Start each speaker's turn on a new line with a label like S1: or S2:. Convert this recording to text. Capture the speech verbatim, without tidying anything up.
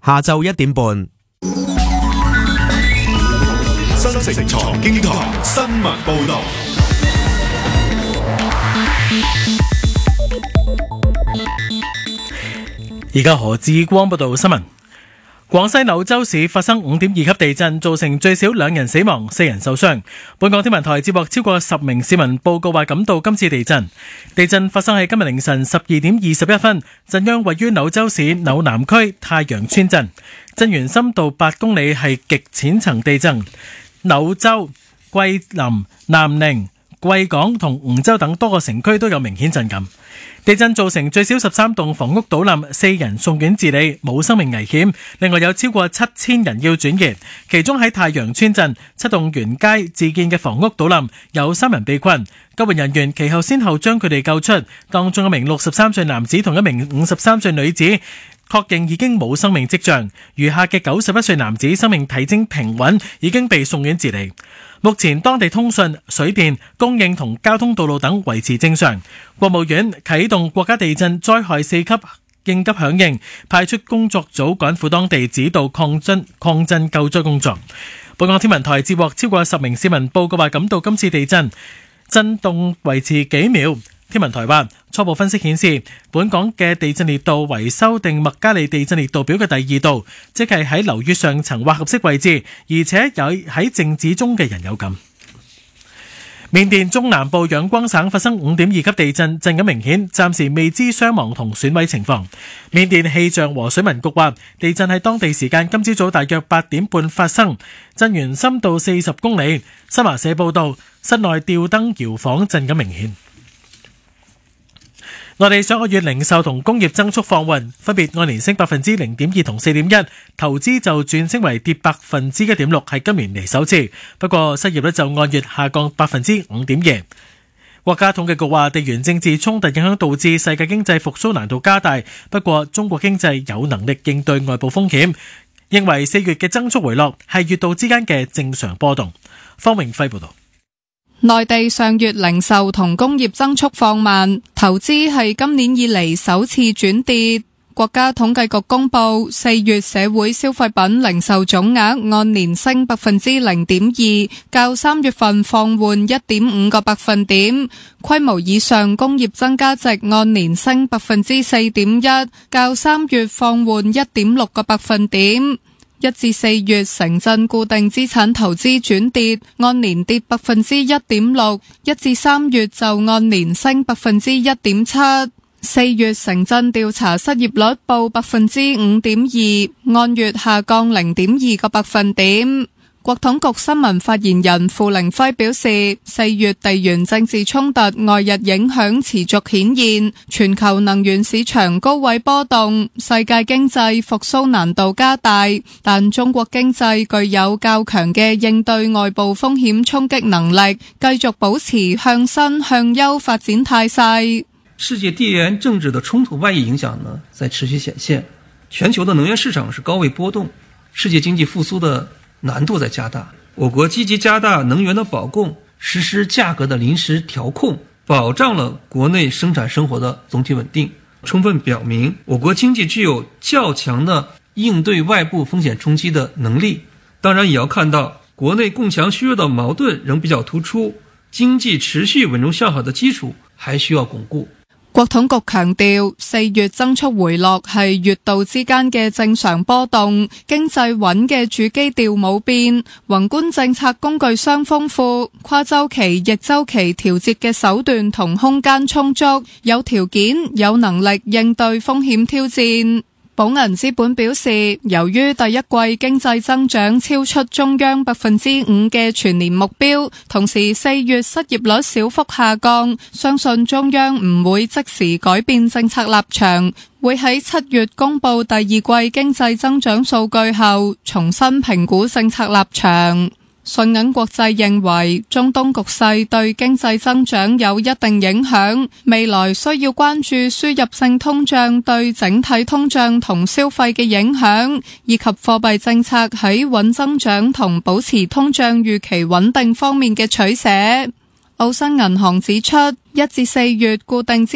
S1: 下晝一點半。
S2: 新城財經台新聞報道。
S3: 而家何志光報道新聞。廣西柳州市發生五點二級地震，造成最少兩人死亡，四人受傷。本港天文台接獲超過十名市民報告話感到今次地震。地震發生喺今日凌晨十二點二十一分，震央位於柳州市柳南區太陽村鎮，震源深度八公里，係極淺層地震。柳州、桂林、南寧、貴港同梧州等多個城區都有明顯震感。地震造成最少十三棟房屋倒冧，四人送院治理，冇生命危險。另外有超過七千人要轉移，其中喺太陽村鎮七棟原街自建嘅房屋倒冧，有三人被困。救援人員其後先後將佢哋救出，當中一名六十三歲男子同一名五十三歲女子確認已經冇生命跡象，餘下嘅九十一歲男子生命體徵平穩，已經被送院治理。目前當地通訊、水電、供應同交通道路等維持正常。國務院啟動國家地震災害四級應急響應，派出工作組趕赴當地指導抗震抗震救災工作。本港天文台接獲超過十名市民報告話感到今次地震震動維持幾秒。天文台話初步分析顯示，本港嘅地震烈度為修訂麥加利地震烈度表嘅第二度，即係喺樓宇上層或合適位置，而且有喺靜止中嘅人有感。緬甸中南部仰光省發生五點二級地震，震感明顯，暫時未知傷亡同損毀情況。緬甸氣象和水文局話，地震喺當地時間今朝早大約八點半發生，震源深度四十公里。新華社報道，室內吊燈搖晃，震感明顯。內地上個月零售同工業增速放緩，分別按年升百分之零點二同四點一，投資就轉升為跌百分之一點六，係今年嚟首次。不過失業率就按月下降百分之五點二。國家統計局話，地緣政治衝突影響導致世界經濟復甦難度加大，不過中國經濟有能力應對外部風險，認為四月嘅增速回落係月度之間嘅正常波動。方榮輝報道。
S4: 內地上月零售同工業增速放慢，投資係今年以嚟首次轉跌。國家統計局公布，四月社會消費品零售總額按年升百分之零點二，較三月份放緩一點五個百分點。規模以上工業增加值按年升百分之四點一，較三月放緩一點六個百分點。一至四月城鎮固定資產投資轉跌，按年跌百分之一點六；一至三月就按年升百分之一點七。四月城鎮調查失業率報百分之五點二，按月下降零點二個百分點。國統局新聞發言人傅凌輝表示，四月地緣政治衝突外日影響持續顯現，全球能源市場高位波動，世界經濟復甦難度加大，但中國經濟具有較強嘅應對外部風險衝擊能力，繼續保持向新向優發展態勢。
S5: 世界地緣政治的衝突外溢影響呢，在持續顯現，全球的能源市場是高位波動，世界經濟復甦的難度在加大，我國積極加大能源的保供，實施價格的臨時調控，保障了國內生產生活的總體穩定，充分表明我國經濟具有較強的應對外部風險衝擊的能力。當然也要看到國內供強需弱的矛盾仍比較突出，經濟持續穩中向好的基礎還需要鞏固。
S4: 國統局強調，四月增速回落係月度之間嘅正常波動，經濟穩嘅主基調冇變，宏觀政策工具箱豐富，跨週期、逆週期調節嘅手段同空間充足，有條件、有能力應對風險挑戰。寶銀資本表示，由於第一季經濟增長超出中央百分之五嘅全年目標，同時四月失業率小幅下降，相信中央唔會即時改變政策立場，會喺七月公布第二季經濟增長數據後，重新評估政策立場。信銀國際認為，中東局勢對經濟增長有一定影響，未來需要關注輸入性通脹對整體通脹同消費嘅影響，以及貨幣政策喺穩增長同保持通脹預期穩定方面嘅取捨。澳新銀行指出，一至四月固定資